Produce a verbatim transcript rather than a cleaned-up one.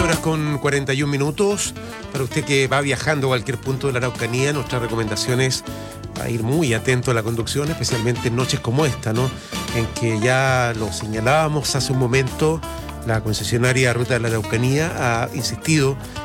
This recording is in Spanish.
horas con cuarenta y un minutos. Para usted que va viajando a cualquier punto de la Araucanía, nuestra recomendación es a ir muy atento a la conducción, especialmente en noches como esta, ¿no? En que ya lo señalábamos hace un momento, la concesionaria Ruta de la Araucanía ha insistido